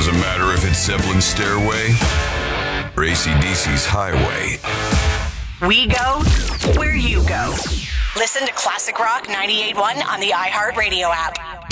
Doesn't matter if it's Zeppelin's Stairway or AC/DC's Highway. We go where you go. Listen to Classic Rock 98.1 on the iHeartRadio app.